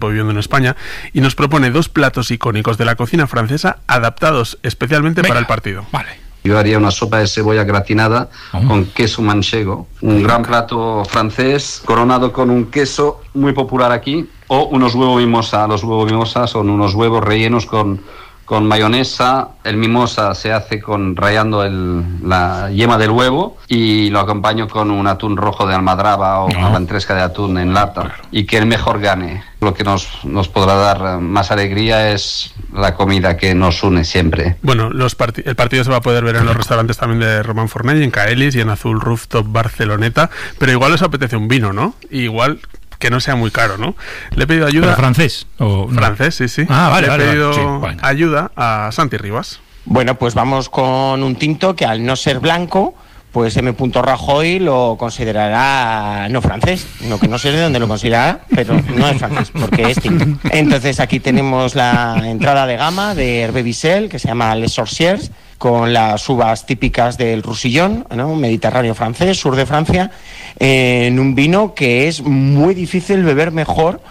viviendo en España, y nos propone 2 platos icónicos de la cocina francesa adaptados especialmente para el partido. Vale. Yo haría una sopa de cebolla gratinada con queso manchego, un gran plato francés coronado con un queso muy popular aquí, o unos huevos mimosa. Los huevos mimosa son unos huevos rellenos con mayonesa. El mimosa se hace rallando la yema del huevo, y lo acompaño con un atún rojo de almadraba o una ventresca de atún en lata, y que el mejor gane. Lo que nos podrá dar más alegría es la comida que nos une siempre. Bueno, el partido se va a poder ver en los restaurantes también de Román Fornell, en Caelis y en Azul Rooftop Barceloneta, pero igual os apetece un vino, ¿no? Y igual que no sea muy caro, ¿no? Le he pedido ayuda... ¿Pero francés? ¿O no? Francés, sí. Vale, Le he pedido sí, bueno. ayuda a Santi Rivas. Bueno, pues vamos con un tinto que, al no ser blanco, pues M. Rajoy lo considerará no francés. No sé de dónde lo considerará, pero no es francés, porque es tinto. Entonces aquí tenemos la entrada de gama de Hervé Vissel, que se llama Les Sorcières, con las uvas típicas del Roussillon, ¿no? Mediterráneo francés, sur de Francia, en un vino que es muy difícil beber mejor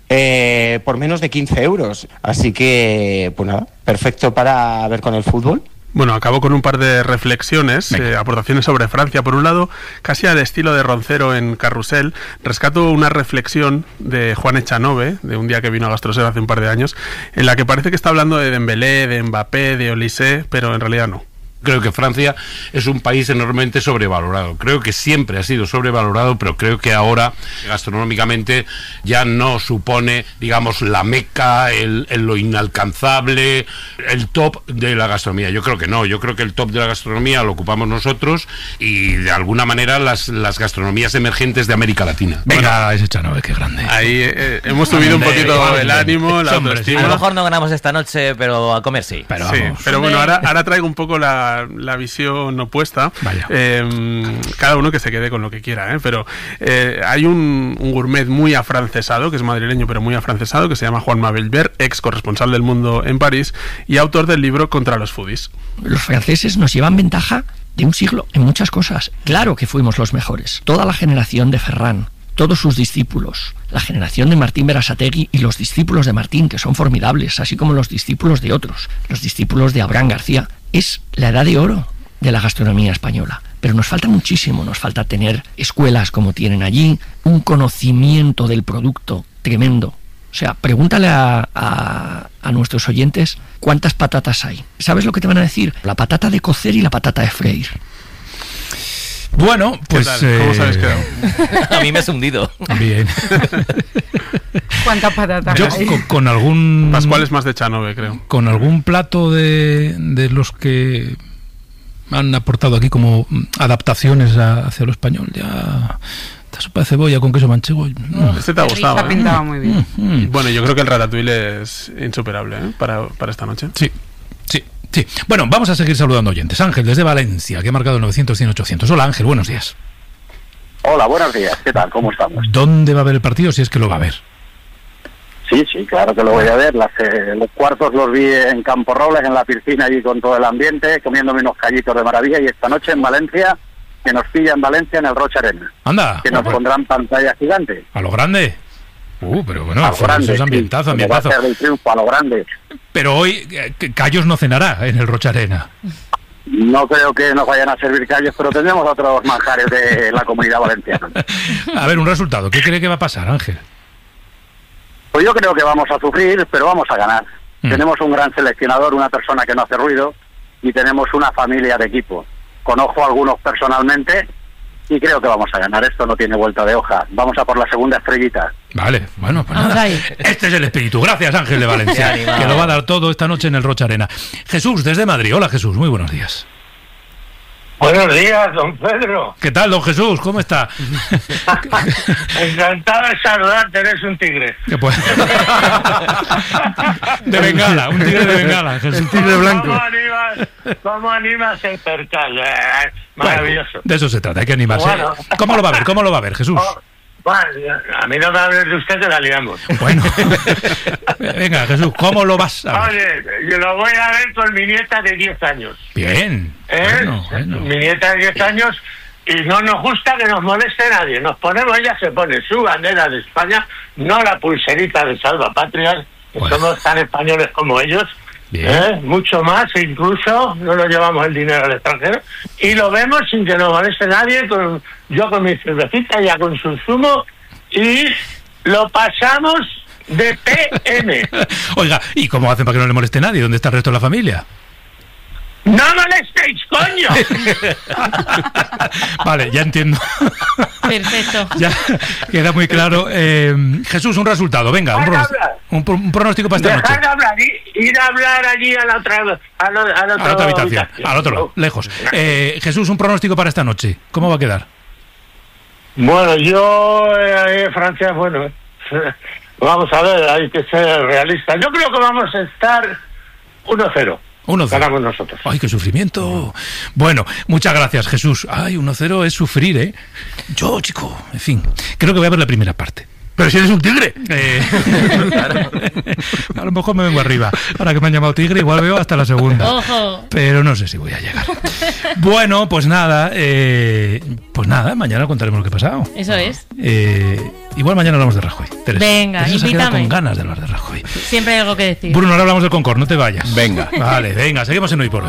por menos de 15 euros. Así que, pues nada, perfecto para ver con el fútbol. Bueno, acabo con un par de reflexiones, aportaciones sobre Francia. Por un lado, casi al estilo de Roncero en Carrusel, rescato una reflexión de Juan Echanove, de un día que vino a Gastroser hace un par de años, en la que parece que está hablando de Dembélé, de Mbappé, de Olise, pero en realidad no. Creo que Francia es un país enormemente sobrevalorado. Creo que siempre ha sido sobrevalorado, pero creo que ahora gastronómicamente ya no supone, digamos, la meca, lo inalcanzable, el top de la gastronomía. Yo creo que no. Yo creo que el top de la gastronomía lo ocupamos nosotros, y de alguna manera las gastronomías emergentes de América Latina. Venga, ese Chanove, qué grande. Ahí hemos subido un poquito el ánimo, la autoestima. A lo mejor no ganamos esta noche, pero a comer sí. Pero bueno, ahora traigo un poco la visión opuesta. Cada uno que se quede con lo que quiera, pero hay un gourmet muy afrancesado, que es madrileño pero muy afrancesado, que se llama Juan Mabelver, ex corresponsal del Mundo en París y autor del libro Contra los foodies. Los franceses nos llevan ventaja de un siglo en muchas cosas. Claro que fuimos los mejores. Toda la generación de Ferran, todos sus discípulos, la generación de Martín Berasategui y los discípulos de Martín, que son formidables, así como los discípulos de otros, los discípulos de Abraham García. Es la edad de oro de la gastronomía española. Pero nos falta muchísimo, nos falta tener escuelas como tienen allí, un conocimiento del producto tremendo. O sea, pregúntale a nuestros oyentes cuántas patatas hay. ¿Sabes lo que te van a decir? La patata de cocer y la patata de freír. Bueno, pues... ¿Cómo sabes que A mí me has hundido. Bien. ¿Cuántas patatas Yo hay? con algún... Pascual es más de Chanove, creo. Con algún plato de los que han aportado aquí como adaptaciones hacia lo español. Ya... Esta sopa de cebolla con queso manchego. Este te ha gustado, Ha pintado muy bien. Bueno, yo creo que el ratatouille es insuperable para esta noche. Sí. Bueno, vamos a seguir saludando oyentes. Ángel, desde Valencia, que ha marcado el 900-100-800. Hola, Ángel, buenos días. Hola, buenos días. ¿Qué tal? ¿Cómo estamos? ¿Dónde va a ver el partido, si es que lo va a ver? Sí, claro que lo voy a ver. Los cuartos los vi en Campo Robles, en la piscina, allí con todo el ambiente, comiéndome unos callitos de maravilla. Y esta noche en Valencia, que nos pilla en Valencia, en el Rocha Arena. Anda. Que nos pondrán pantalla gigante. ¿A lo grande? Pero bueno, a lo grande, eso es ambientazo. Va a ser el triunfo a lo grande. Pero hoy Callos no cenará en el Rocha Arena. No creo que nos vayan a servir callos, pero tendremos otros manjares de la comunidad valenciana. A ver, un resultado. ¿Qué cree que va a pasar, Ángel? Pues yo creo que vamos a sufrir, pero vamos a ganar. Tenemos un gran seleccionador, una persona que no hace ruido, y tenemos una familia de equipo. Conozco a algunos personalmente y creo que vamos a ganar. Esto no tiene vuelta de hoja. Vamos a por la segunda estrellita. Vale, bueno, pues nada. Este es el espíritu. Gracias, Ángel de Valencia, que lo va a dar todo esta noche en el Rocha Arena. Jesús, desde Madrid. Hola, Jesús, muy buenos días. Buenos días, don Pedro. ¿Qué tal, don Jesús? ¿Cómo está? Encantado de saludarte, eres un tigre. De Bengala, un tigre de Bengala, Jesús. El tigre blanco. ¿Cómo animas el percal? Maravilloso. Bueno, de eso se trata, hay que animarse. Bueno. ¿Cómo lo va a ver, Jesús? Bueno, a mí no me hables de usted, que la liamos. Bueno, venga, Jesús, ¿cómo lo vas a ver? Oye, yo lo voy a ver con mi nieta de 10 años. Bien. Bueno. Mi nieta de 10 años y no nos gusta que nos moleste nadie. Nos ponemos, ella se pone su bandera de España, no la pulserita de Salvapatrias, que somos tan españoles como ellos, mucho más, incluso no nos llevamos el dinero al extranjero, y lo vemos sin que nos moleste nadie, yo con mi cervecita, ella con su zumo, y lo pasamos de PM. Oiga, ¿y cómo hacen para que no le moleste nadie? ¿Dónde está el resto de la familia? ¡No molestéis, coño! Vale, ya entiendo. Perfecto. Ya queda muy claro. Jesús, un resultado, venga, un pronóstico para esta noche. Dejad de hablar, ir a hablar allí a la otra habitación, al otro lado, lejos. Jesús, un pronóstico para esta noche. ¿Cómo va a quedar? Bueno, yo, Francia, bueno, vamos a ver, hay que ser realistas. Yo creo que vamos a estar 1-0. 1-0. Ganamos nosotros. ¡Ay, qué sufrimiento! Bueno, muchas gracias, Jesús. ¡Ay, 1-0 es sufrir, eh! Yo, chico, en fin, creo que voy a ver la primera parte. Pero si eres un tigre. A lo mejor me vengo arriba. Ahora que me han llamado tigre, igual veo hasta la segunda. ¡Ojo! Pero no sé si voy a llegar. Bueno, pues nada, mañana contaremos lo que ha pasado. Eso es. Igual mañana hablamos de Rajoy, Teresa. Venga, Teresa se queda invítame. con ganas de hablar de Rajoy. Siempre hay algo que decir. Bruno, ahora hablamos del Concord, no te vayas. Venga. Vale, venga, seguimos en Hoy por Hoy.